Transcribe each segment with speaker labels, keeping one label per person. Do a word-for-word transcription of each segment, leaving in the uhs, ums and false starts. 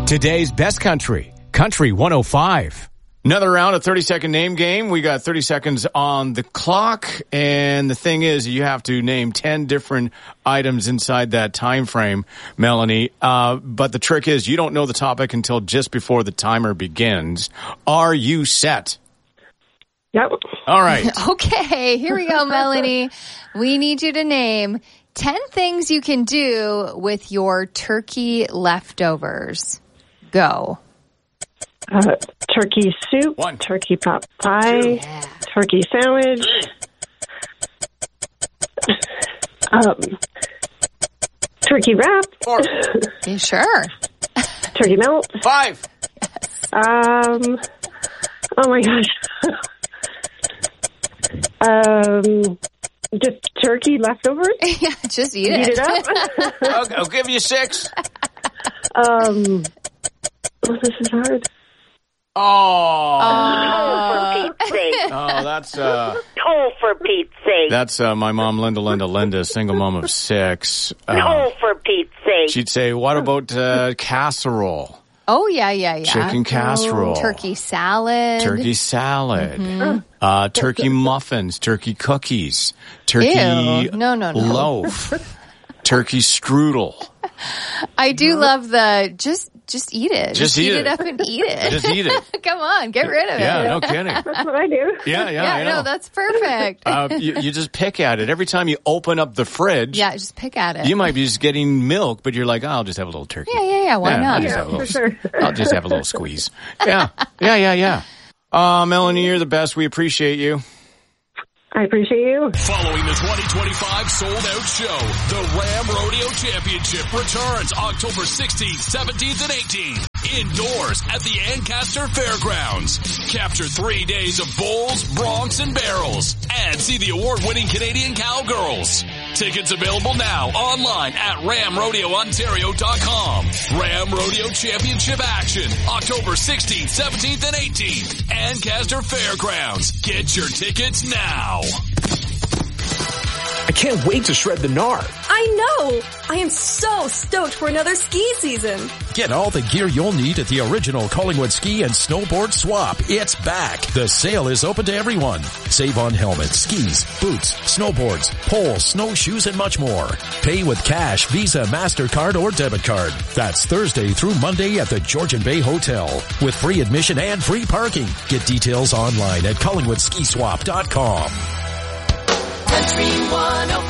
Speaker 1: Today's best country, Country one oh five. Another round of thirty-second name game. We got thirty seconds on the clock, and the thing is, you have to name ten different items inside that time frame, Melanie. Uh, but the trick is, you don't know the topic until just before the timer begins. Are you set?
Speaker 2: Yep.
Speaker 1: All right.
Speaker 3: Okay, here we go, Melanie. We need you to name ten things you can do with your turkey leftovers. Go.
Speaker 2: Uh, turkey soup,
Speaker 1: One.
Speaker 2: turkey pot pie,
Speaker 3: Yeah.
Speaker 2: turkey sandwich, um, turkey wrap,
Speaker 1: Four.
Speaker 3: You sure?
Speaker 2: turkey melt.
Speaker 1: Five.
Speaker 2: Um, oh my gosh. um, just turkey leftovers.
Speaker 3: Yeah, just eat
Speaker 2: Heat
Speaker 3: it.
Speaker 2: it up.
Speaker 1: I'll, I'll give you six.
Speaker 2: um, oh, this is hard.
Speaker 1: Oh.
Speaker 4: Oh, for Pete's sake.
Speaker 1: Oh, that's, uh,
Speaker 4: Oh, for Pete's sake.
Speaker 1: that's, uh, my mom, Linda, Linda, Linda, single mom of six. Uh,
Speaker 4: Oh, for Pete's sake.
Speaker 1: she'd say, what about, uh, casserole?
Speaker 3: Oh, yeah, yeah, yeah.
Speaker 1: Chicken casserole.
Speaker 3: Turkey salad.
Speaker 1: Turkey salad,
Speaker 3: Mm-hmm.
Speaker 1: uh, turkey muffins, turkey cookies, turkey
Speaker 3: Ew. No, no, no.
Speaker 1: loaf, turkey strudel.
Speaker 3: I do love the just just eat it.
Speaker 1: Just
Speaker 3: heat
Speaker 1: eat
Speaker 3: it
Speaker 1: it.
Speaker 3: up and eat it.
Speaker 1: Just eat it.
Speaker 3: Come on, get rid of
Speaker 1: Yeah,
Speaker 3: it.
Speaker 1: no kidding.
Speaker 2: That's what I do.
Speaker 1: Yeah, yeah,
Speaker 3: Yeah,
Speaker 1: I know.
Speaker 3: no, that's perfect.
Speaker 1: uh, you, you just pick at it. Every time you open up the fridge,
Speaker 3: Yeah, just pick at it.
Speaker 1: you might be just getting milk, but you're like, oh, I'll just have a little turkey.
Speaker 3: Yeah, yeah, yeah. Why
Speaker 1: Yeah,
Speaker 3: not?
Speaker 1: I'll just,
Speaker 2: Yeah,
Speaker 1: have a little,
Speaker 2: for sure.
Speaker 1: I'll just have a little squeeze. Yeah, yeah, yeah, yeah. Uh, Melanie, you're the best. We appreciate you.
Speaker 2: I appreciate you.
Speaker 5: Following the twenty twenty-five sold-out show, the Ram Rodeo Championship returns October sixteenth, seventeenth, and eighteenth. Indoors at the Ancaster Fairgrounds. Capture three days of bulls, broncs, and barrels. And see the award-winning Canadian Cowgirls. Tickets available now online at ram rodeo ontario dot com. Ram Rodeo Championship action, October sixteenth, seventeenth, and eighteenth. Ancaster Fairgrounds. Get your tickets now.
Speaker 6: I can't wait to shred the gnar.
Speaker 7: I know! I am so stoked for another ski season.
Speaker 8: Get all the gear you'll need at the original Collingwood Ski and Snowboard Swap. It's back. The sale is open to everyone. Save on helmets, skis, boots, snowboards, poles, snowshoes, and much more. Pay with cash, Visa, MasterCard, or debit card. That's Thursday through Monday at the Georgian Bay Hotel with free admission and free parking. Get details online at collingwood ski swap dot com.
Speaker 9: Country one oh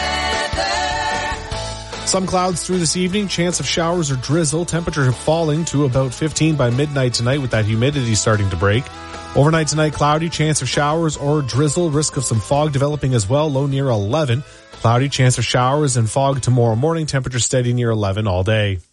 Speaker 9: five weather.
Speaker 10: Some clouds through this evening, chance of showers or drizzle. Temperature falling to about fifteen by midnight tonight with that humidity starting to break. Overnight tonight, cloudy, chance of showers or drizzle. Risk of some fog developing as well, low near eleven. Cloudy, chance of showers and fog tomorrow morning. Temperature steady near eleven all day.